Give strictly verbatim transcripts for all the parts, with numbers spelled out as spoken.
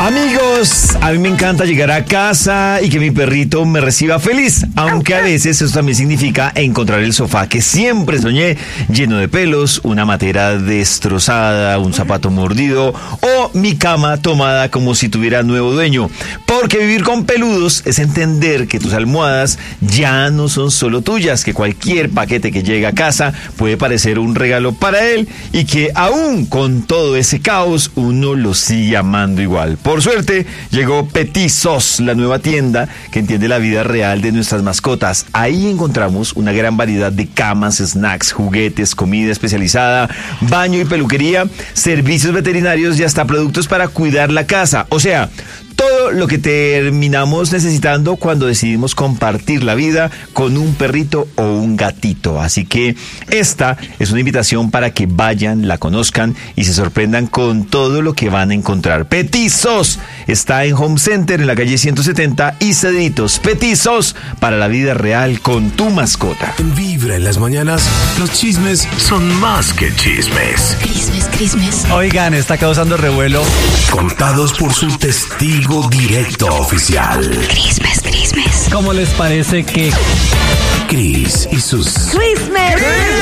Amigos, a mí me encanta llegar a casa y que mi perrito me reciba feliz, aunque a veces eso también significa encontrar el sofá que siempre soñé, lleno de pelos, una matera destrozada, un zapato mordido o mi cama tomada como si tuviera nuevo dueño. Porque vivir con peludos es entender que tus almohadas ya no son solo tuyas, que cualquier paquete que llega a casa puede parecer un regalo para él y que aún con todo ese caos uno lo sigue amando igual. Por suerte, llegó Petit Sos, la nueva tienda que entiende la vida real de nuestras mascotas. Ahí encontramos una gran variedad de camas, snacks, juguetes, comida especializada, baño y peluquería, servicios veterinarios y hasta productos para cuidar la casa. O sea, todo lo que terminamos necesitando cuando decidimos compartir la vida con un perrito o un gatito. Así que esta es una invitación para que vayan, la conozcan y se sorprendan con todo lo que van a encontrar. Petit Sos está en Home Center en la calle ciento setenta y Cedritos. Petit Sos para la vida real con tu mascota. En Vibra en las mañanas, los chismes son más que chismes. Crismes, crismes. Oigan, está causando revuelo. Contados por su testigo directo oficial. Crismes, crismes. ¿Cómo les parece que Cris y sus Crismes.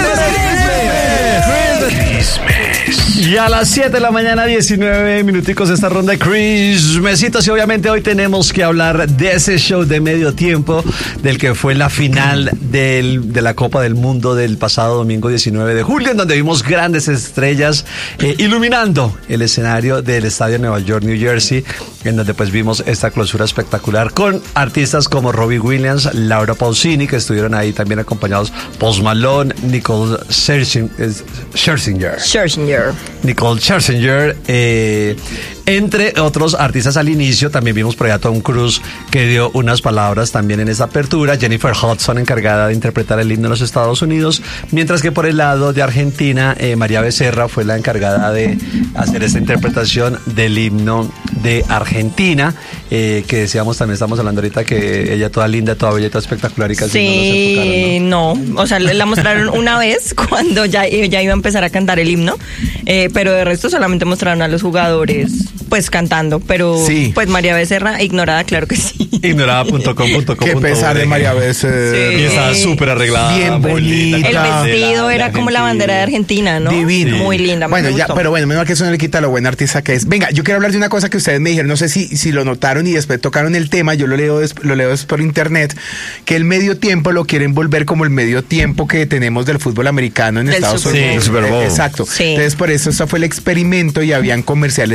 chismes? Y a las siete de la mañana, diecinueve minuticos, esta ronda de Crismesitos. Y obviamente hoy tenemos que hablar de ese show de medio tiempo, del que fue la final del, de la Copa del Mundo del pasado domingo diecinueve de julio, en donde vimos grandes estrellas eh, iluminando el escenario del estadio Nueva York, New Jersey, en donde pues vimos esta clausura espectacular con artistas como Robbie Williams, Laura Pausini, que estuvieron ahí también acompañados, Post Malone, Nicole Scherzinger, Scherzinger. Scherzinger. Nicole Scherzinger, eh, entre otros artistas al inicio. También vimos por allá Tom Cruise, que dio unas palabras también en esa apertura. Jennifer Hudson, encargada de interpretar el himno de los Estados Unidos, mientras que por el lado de Argentina, eh, María Becerra fue la encargada de hacer esta interpretación del himno de Argentina, eh, que decíamos, también estamos hablando ahorita que ella toda linda, toda bella, toda espectacular y casi sí, no nos enfocaron, ¿no? no, o sea, la mostraron una vez cuando ya, ya iba a empezar a cantar el himno, eh, pero de resto solamente mostraron a los jugadores pues cantando, pero sí. Pues María Becerra ignorada, claro que sí. Ignorada punto com punto co. Qué pesar de María Becerra. Sí. Y estaba súper arreglada. Bien bonita. El vestido era como la bandera de Argentina, ¿no? Divino. Sí. Muy linda. Bueno, me ya, gustó. pero bueno, menos mal que eso no le quita lo buena artista que es. Venga, yo quiero hablar de una cosa que ustedes me dijeron, no sé si, si lo notaron y después tocaron el tema, yo lo leo, lo leo por internet, que el medio tiempo lo quieren volver como el medio tiempo que tenemos del fútbol americano en Del Estados Super Unidos. Bowl. Sí, el Super Bowl. Exacto. Sí. Entonces, por eso eso fue el experimento y habían comerciales